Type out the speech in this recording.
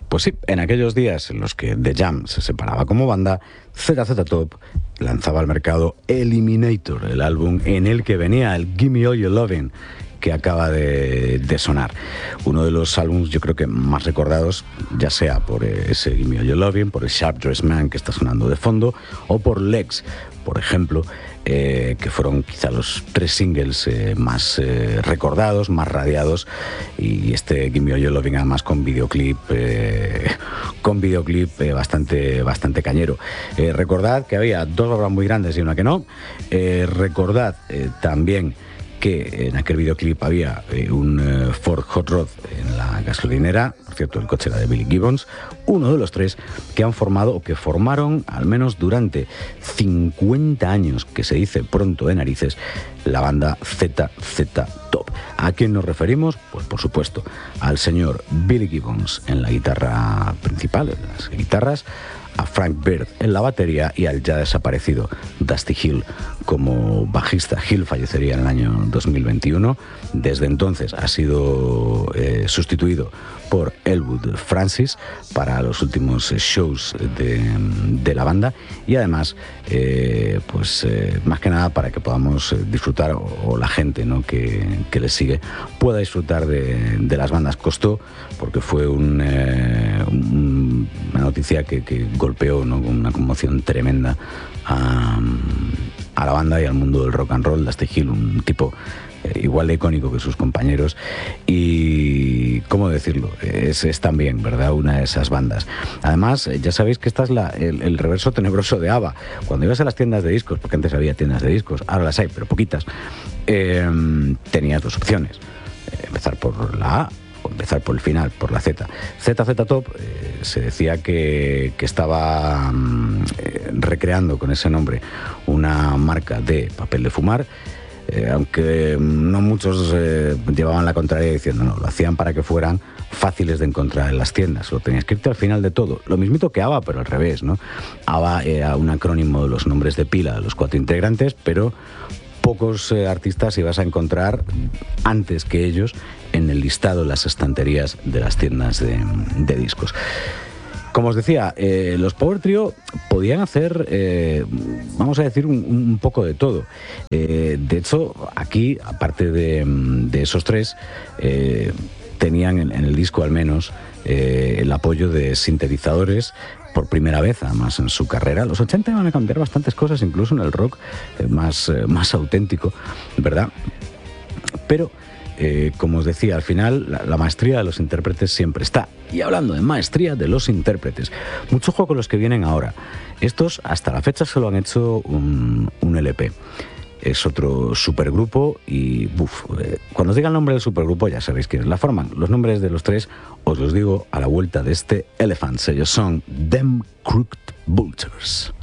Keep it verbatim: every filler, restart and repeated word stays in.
Pues sí, en aquellos días en los que The Jam se separaba como banda, Z Z Top lanzaba al mercado Eliminator, el álbum en el que venía el Gimme All Your Lovin', que acaba de, de sonar. Uno de los álbumes, yo creo que más recordados, ya sea por ese Gimme All Your Lovin', por el Sharp Dressed Man que está sonando de fondo, o por Legs, por ejemplo, eh, que fueron quizá los tres singles eh, más eh, recordados, más radiados, y este Gimme All Your Lovin' además con videoclip eh, con videoclip eh, bastante, bastante cañero. Eh, recordad que había dos obras muy grandes y una que no. Eh, recordad eh, también que en aquel videoclip había eh, un eh, Ford Hot Rod en la gasolinera. Por cierto, el coche era de Billy Gibbons, uno de los tres que han formado o que formaron al menos durante cincuenta años, que se dice pronto de narices, la banda Z Z Top. ¿A quién nos referimos? Pues por supuesto al señor Billy Gibbons en la guitarra principal, en las guitarras, a Frank Beard en la batería y al ya desaparecido Dusty Hill como bajista. Hill fallecería en el año dos mil veintiuno. Desde entonces ha sido eh, sustituido por Elwood Francis para los últimos shows de, de la banda, y además eh, pues eh, más que nada para que podamos disfrutar, o, o la gente, ¿no?, que, que les sigue pueda disfrutar de, de las bandas. Costó, porque fue un, eh, un, una noticia que, que golpeó, ¿no?, con una conmoción tremenda a, a la banda y al mundo del rock and roll. Dusty Hill, un tipo eh, igual de icónico que sus compañeros, y cómo decirlo, es, es también, ¿verdad?, una de esas bandas. Además, ya sabéis que esta es la, el, el reverso tenebroso de ABBA. Cuando ibas a las tiendas de discos, porque antes había tiendas de discos, ahora las hay, pero poquitas, eh, tenías dos opciones: eh, empezar por la A o empezar por el final, por la Z. Z Z Top eh, se decía que, que estaba eh, recreando con ese nombre una marca de papel de fumar, eh, aunque no muchos eh, llevaban la contraria diciendo no, lo hacían para que fueran fáciles de encontrar en las tiendas, lo tenías que irte al final de todo. Lo mismito que ABBA, pero al revés, ¿no? ABBA era un acrónimo de los nombres de pila de los cuatro integrantes, pero pocos eh, artistas ibas a encontrar antes que ellos en el listado, en las estanterías de las tiendas de, de discos. Como os decía, eh, los Power Trio podían hacer, eh, vamos a decir, un, un poco de todo. Eh, de hecho, aquí, aparte de, de esos tres, eh, tenían en, en el disco al menos eh, el apoyo de sintetizadores por primera vez, además, en su carrera. Los ochenta iban a cambiar bastantes cosas, incluso en el rock eh, más, eh, más auténtico, ¿verdad? Pero, eh, como os decía, al final la, la maestría de los intérpretes siempre está. Y hablando de maestría de los intérpretes, mucho ojo con los que vienen ahora. Estos, hasta la fecha, solo han hecho un, un L P. Es otro supergrupo y, buf, eh, cuando os diga el nombre del supergrupo ya sabéis quiénes la forman. Los nombres de los tres os los digo a la vuelta de este Elephants. Ellos son Them Crooked Vultures.